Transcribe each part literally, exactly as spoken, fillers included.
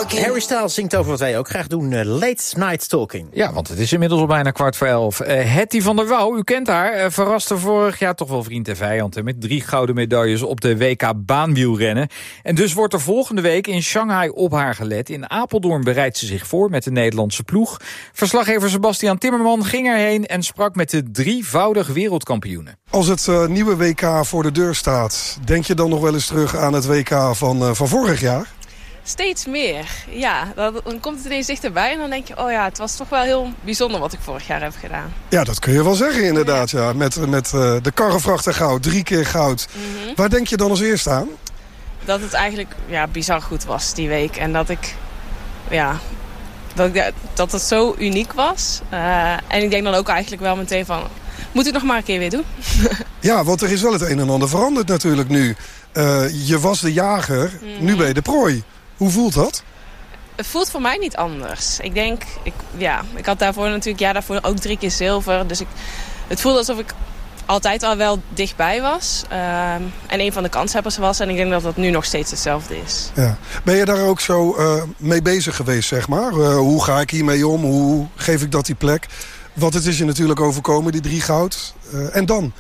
Harry Styles zingt over wat wij ook graag doen, uh, Late Night Talking. Ja, want het is inmiddels al bijna kwart voor elf. Uh, Hetty van der Wouw, u kent haar, uh, verraste vorig jaar toch wel vriend en vijand. Hè, met drie gouden medailles op de W K baanwielrennen. En dus wordt er volgende week in Shanghai op haar gelet. In Apeldoorn bereidt ze zich voor met de Nederlandse ploeg. Verslaggever Sebastian Timmerman ging erheen en sprak met de drievoudig wereldkampioene. Als het uh, nieuwe W K voor de deur staat, denk je dan nog wel eens terug aan het W K van, uh, van vorig jaar? Steeds meer, ja. Dan komt het ineens dichterbij en dan denk je, oh ja, het was toch wel heel bijzonder wat ik vorig jaar heb gedaan. Ja, dat kun je wel zeggen inderdaad, ja. Met, met uh, de karrevrachter goud, drie keer goud. Mm-hmm. Waar denk je dan als eerste aan? Dat het eigenlijk ja, bizar goed was die week. En dat ik, ja, dat, ik, dat het zo uniek was. Uh, en ik denk dan ook eigenlijk wel meteen van, moet ik nog maar een keer weer doen? Ja, want er is wel het een en ander veranderd natuurlijk nu. Uh, je was de jager, mm-hmm. Nu ben je de prooi. Hoe voelt dat? Het voelt voor mij niet anders. Ik denk, ik, ja, ik had daarvoor natuurlijk ja, daarvoor ook drie keer zilver. Dus ik, het voelde alsof ik altijd al wel dichtbij was. Um, en een van de kanshebbers was. En ik denk dat dat nu nog steeds hetzelfde is. Ja. Ben je daar ook zo uh, mee bezig geweest, zeg maar? Uh, hoe ga ik hiermee om? Hoe geef ik dat die plek? Want het is je natuurlijk overkomen, die drie goud. Uh, en dan?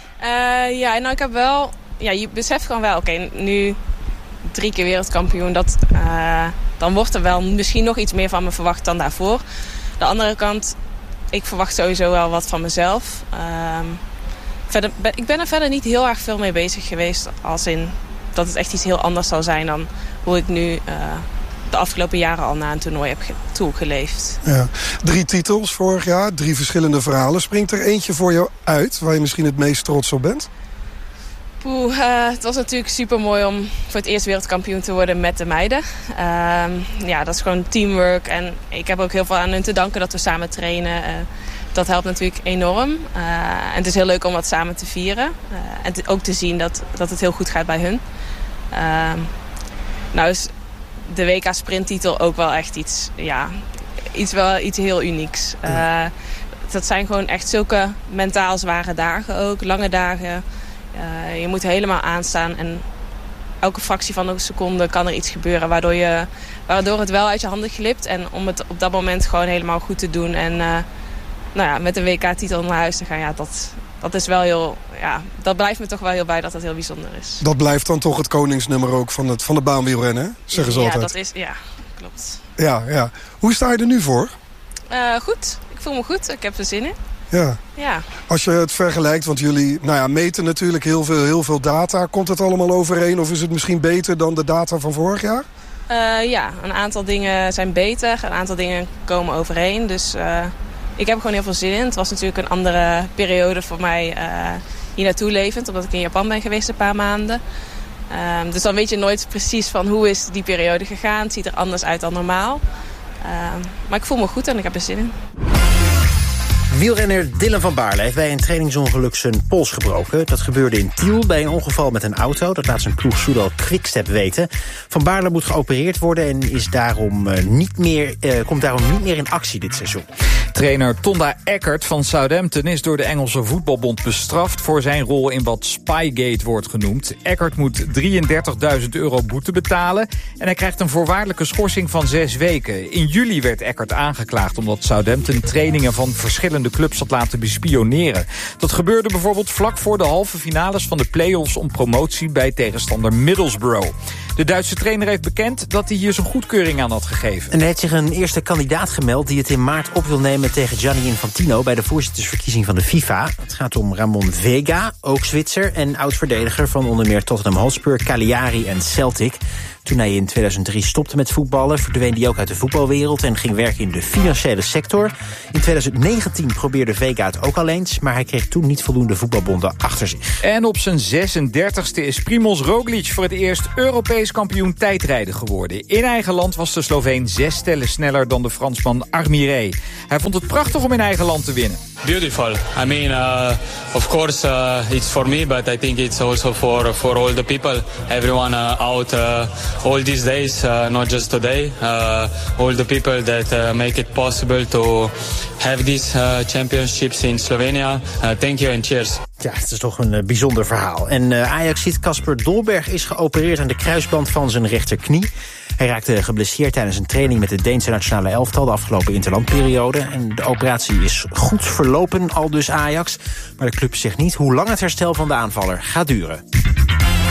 Uh, ja, nou ik heb wel... Ja, je beseft gewoon wel, oké, okay, nu drie keer wereldkampioen. Dat, uh, dan wordt er wel misschien nog iets meer van me verwacht dan daarvoor. De andere kant, ik verwacht sowieso wel wat van mezelf. Um, verder, ben, ik ben er verder niet heel erg veel mee bezig geweest. Als in dat het echt iets heel anders zal zijn dan hoe ik nu uh, de afgelopen jaren al na een toernooi heb ge- toegeleefd. Ja. Drie titels vorig jaar, drie verschillende verhalen. Springt er eentje voor jou uit waar je misschien het meest trots op bent? Oeh, uh, het was natuurlijk super mooi om voor het eerst wereldkampioen te worden met de meiden. Uh, ja, dat is gewoon teamwork. En ik heb ook heel veel aan hun te danken dat we samen trainen. Uh, dat helpt natuurlijk enorm. Uh, en het is heel leuk om dat samen te vieren. Uh, en te, ook te zien dat, dat het heel goed gaat bij hun. Uh, nou is de W K sprinttitel ook wel echt iets, ja, iets, wel, iets heel unieks. Uh, dat zijn gewoon echt zulke mentaal zware dagen ook. Lange dagen. Uh, je moet helemaal aanstaan en elke fractie van een seconde kan er iets gebeuren waardoor, je, waardoor het wel uit je handen glipt. En om het op dat moment gewoon helemaal goed te doen en uh, nou ja, met een W K-titel naar huis te gaan, ja, dat, dat is wel heel, ja, dat blijft me toch wel heel bij dat dat heel bijzonder is. Dat blijft dan toch het koningsnummer ook van het, van de baanwielrennen, hè? Zeggen ze ja, altijd. Dat is, ja, klopt. Ja, ja. Hoe sta je er nu voor? Uh, goed, ik voel me goed, ik heb er zin in. Ja. Ja. Als je het vergelijkt, want jullie nou ja, meten natuurlijk heel veel, heel veel data. Komt het allemaal overeen of is het misschien beter dan de data van vorig jaar? Uh, ja, een aantal dingen zijn beter, een aantal dingen komen overeen. Dus uh, ik heb er gewoon heel veel zin in. Het was natuurlijk een andere periode voor mij uh, hier naartoe levend, omdat ik in Japan ben geweest een paar maanden. Uh, dus dan weet je nooit precies van hoe is die periode gegaan. Het ziet er anders uit dan normaal. Uh, maar ik voel me goed en ik heb er zin in. Wielrenner Dylan van Baarle heeft bij een trainingsongeluk zijn pols gebroken. Dat gebeurde in Tiel bij een ongeval met een auto. Dat laat zijn ploeg Soudal Quickstep weten. Van Baarle moet geopereerd worden en is daarom, uh, niet meer, uh, komt daarom niet meer in actie dit seizoen. Trainer Tonda Eckert van Southampton is door de Engelse voetbalbond bestraft voor zijn rol in wat Spygate wordt genoemd. Eckert moet drieëndertigduizend euro boete betalen en hij krijgt een voorwaardelijke schorsing van zes weken. In juli werd Eckert aangeklaagd omdat Southampton trainingen van verschillende clubs had laten bespioneren. Dat gebeurde bijvoorbeeld vlak voor de halve finales van de play-offs om promotie bij tegenstander Middlesbrough. De Duitse trainer heeft bekend dat hij hier zijn goedkeuring aan had gegeven. En er heeft zich een eerste kandidaat gemeld die het in maart op wil nemen tegen Gianni Infantino bij de voorzittersverkiezing van de FIFA. Het gaat om Ramon Vega, ook Zwitser en oud-verdediger van onder meer Tottenham Hotspur, Cagliari en Celtic. Toen hij in tweeduizend drie stopte met voetballen, verdween hij ook uit de voetbalwereld en ging werken in de financiële sector. In tweeduizend negentien probeerde Vega het ook al eens, maar hij kreeg toen niet voldoende voetbalbonden achter zich. En op zijn zesendertigste is Primož Roglič voor het eerst Europees kampioen tijdrijden geworden. In eigen land was de Sloveen zes tellen sneller dan de Fransman Armiré. Hij vond het prachtig om in eigen land te winnen. Beautiful. I mean, uh, of course, uh, it's for me, but I think it's also for for all the people, everyone uh, out uh, all these days, uh, not just today. Uh, all the people that uh, make it possible to have these uh, championships in Slovenia. Uh, thank you and cheers. Ja, het is toch een uh, bijzonder verhaal. En uh, Ajax-ziet Casper Dolberg is geopereerd aan de kruisband van zijn rechterknie. Hij raakte geblesseerd tijdens een training met de Deense nationale elftal de afgelopen interlandperiode. En de operatie is goed verlopen, aldus Ajax. Maar de club zegt niet hoe lang het herstel van de aanvaller gaat duren.